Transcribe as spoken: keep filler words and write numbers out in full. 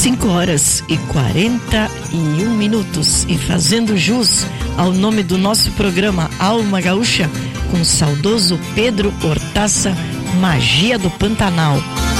cinco horas e quarenta e um minutos. E fazendo jus ao nome do nosso programa Alma Gaúcha, com o saudoso Pedro Hortaça, Magia do Pantanal.